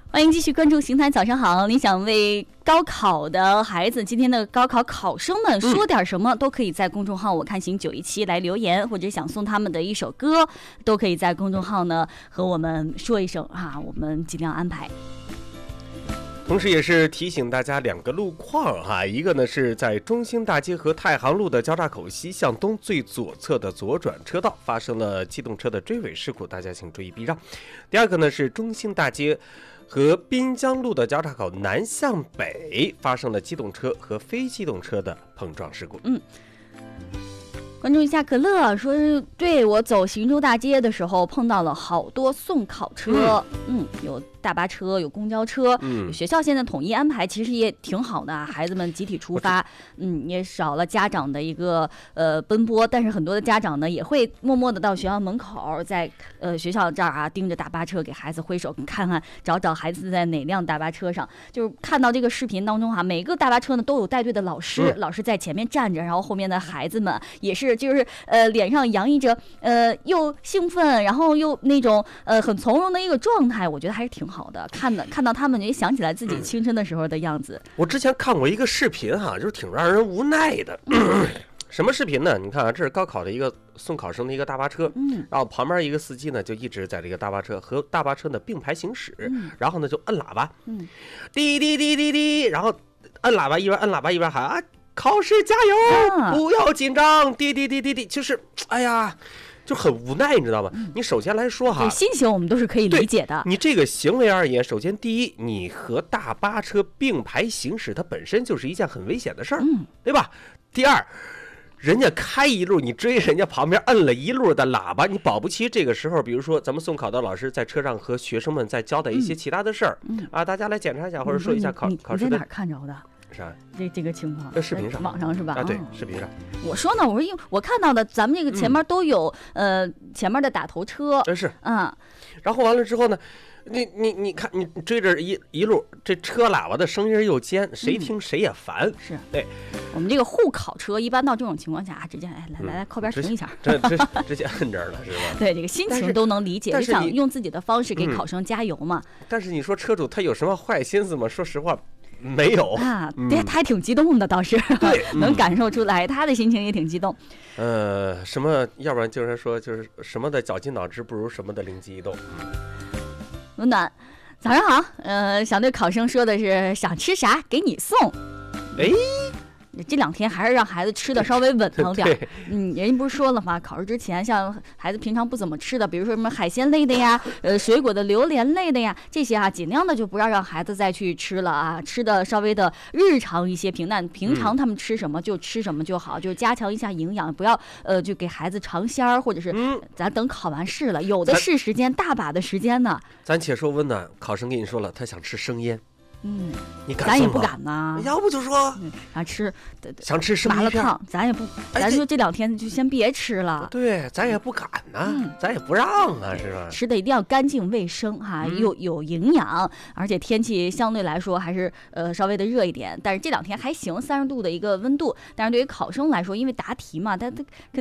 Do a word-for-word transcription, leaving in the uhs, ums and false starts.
欢迎继续关注邢台早上好。你想为高考的孩子，今天的高考考生们说点什么，嗯、都可以在公众号我看行九一七来留言，或者想送他们的一首歌，都可以在公众号呢和我们说一声啊，我们尽量安排。 同时也是提醒大家两个路况哈，一个呢是在中兴大街和太行路的交叉口西向东最左侧的左转车道发生了机动车的追尾事故，大家请注意避让。第二个呢是中兴大街和滨江路的交叉口南向北发生了机动车和非机动车的碰撞事故。 嗯。关注一下可乐说，对我走行舟大街的时候碰到了好多送考车，嗯，嗯有大巴车，有公交车，嗯，学校现在统一安排，其实也挺好的，孩子们集体出发，嗯，也少了家长的一个呃奔波，但是很多的家长呢也会默默的到学校门口，在呃学校这儿啊盯着大巴车给孩子挥手，看看找找孩子在哪辆大巴车上，就是看到这个视频当中哈、啊，每个大巴车呢都有带队的老师，嗯、老师在前面站着，然后后面的孩子们也是。就是呃脸上洋溢着呃又兴奋，然后又那种呃很从容的一个状态，我觉得还是挺好的。看的看到他们也想起来自己青春的时候的样子。 嗯、我之前看过一个视频哈，就是挺让人无奈的。什么视频呢？你看啊，这是高考的一个送考生的一个大巴车，嗯，然后旁边一个司机呢就一直在这个大巴车和大巴车呢并排行驶，嗯、然后呢就摁喇叭，嗯，滴滴滴滴滴，然后摁喇叭一边摁喇叭一边喊啊。考试加油，不要紧张，滴滴滴滴滴，就是，哎呀，就很无奈，你知道吗？嗯、你首先来说哈， 心情我们都是可以理解的。 你这个行为而言，首先第一，你和大巴车并排行驶，它本身就是一件很危险的事儿，嗯、对吧？第二，人家开一路，你追人家旁边摁了一路的喇叭，你保不齐这个时候，比如说咱们送考的老师在车上和学生们在交代一些其他的事儿，嗯嗯、啊，大家来检查一下或者说一下考考试的。 你在哪儿看着的？ 啥？ 这这个情况在视频上， 网上是吧？ 啊，对，视频上。 我说呢，我说因为我看到的，咱们这个前面都有、嗯、呃前面的打头车， 真是， 嗯。 然后完了之后呢，你你你看，你追着一一路，这车喇叭的声音又尖，谁听谁也烦。 嗯、是， 对。 我们这个护考车一般到这种情况下，直接哎来来来靠边停一下， 这这直接摁这儿了是吧？ 对，这个心情都能理解，你想用自己的方式给考生加油嘛。 嗯、但是你说车主他有什么坏心思吗？说实话。没有啊，对、嗯，他还挺激动的，倒是对， 能感受出来，他的心情也挺激动。 呃，什么？要不然就是说，就是什么的绞尽脑汁不如什么的灵机一动。 温暖，早上好。呃，想对考生说的是，想吃啥给你送。 哎。 这两天还是让孩子吃的稍微稳当点。嗯，人家不是说了吗？考试之前，像孩子平常不怎么吃的，比如说什么海鲜类的呀，呃，水果的榴莲类的呀，这些啊，尽量的就不要让孩子再去吃了啊，吃的稍微的日常一些，平淡。平常他们吃什么就吃什么就好，就加强一下营养，不要呃就给孩子尝鲜儿，或者是咱等考完试了，有的是时间，大把的时间呢。 咱且说温暖，考生跟你说了，他想吃生腌。 嗯， 你敢咱也不敢呐。 要不就说想吃， 想吃生麻辣烫，咱也不，咱说这两天就先别吃了。 对，咱也不敢呐，嗯、咱也不让啊，是吧？ 吃的一定要干净卫生哈，嗯、有有营养，而且天气相对来说还是呃稍微的热一点，但是这两天还行，三十度的一个温度。但是对于考生来说，因为答题嘛，他他。